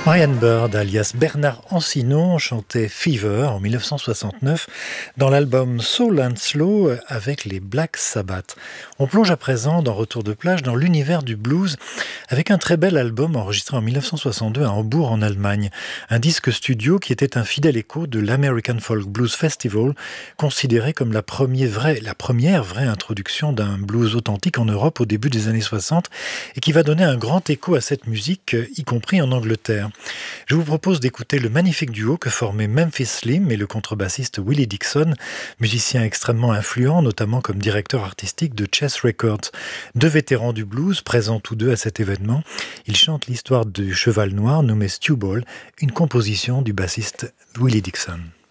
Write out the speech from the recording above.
Brian Bird, alias Bernard Ancinon, chantait Fever en 1969 dans l'album Soul and Slow avec les Black Sabbath. On plonge à présent dans Retour de plage dans l'univers du blues avec un très bel album enregistré en 1962 à Hambourg en Allemagne. Un disque studio qui était un fidèle écho de l'American Folk Blues Festival, considéré comme la première vraie introduction d'un blues authentique en Europe au début des années 60 et qui va donner un grand écho à cette musique, y compris en Angleterre. Je vous propose d'écouter le magnifique duo que formaient Memphis Slim et le contrebassiste Willie Dixon, musiciens extrêmement influents, notamment comme directeur artistique de Chess Records. Deux vétérans du blues, présents tous deux à cet événement, ils chantent l'histoire du cheval noir nommé Stew Ball, une composition du bassiste Willie Dixon.